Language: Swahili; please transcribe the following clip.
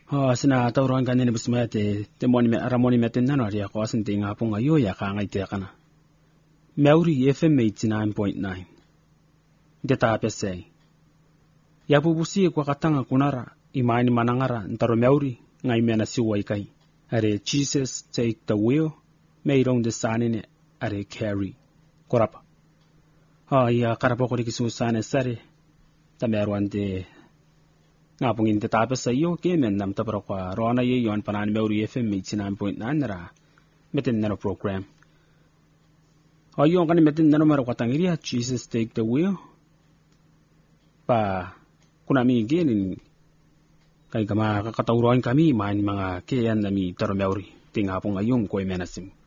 Sina tauran kanene bismaya te ramoni metin nano ria ko asin tinga punga yo ya ka ngai te kana. Mauri FM 89.9. Deta pese. Ya bubusi kwa katanga kunara imani manangara ntaro mauri ngai mena siwai kai. Are Jesus take the wheel. Meirong de sanine are carry. Korapa. Ya karapoko dikisu sane sare. Tameruan de ngapungin te tapes sa iyo kemen nam tapro kwa rona ye yon panan Mauri FM 89.9 nara metin nano program. Yon kan metin nano maro kwatangiria Jesus take the wheel. Pa kunami genin kay kama kakatauroan kami man mga kayan nami taro Mauri tingapong ayong koy menasim.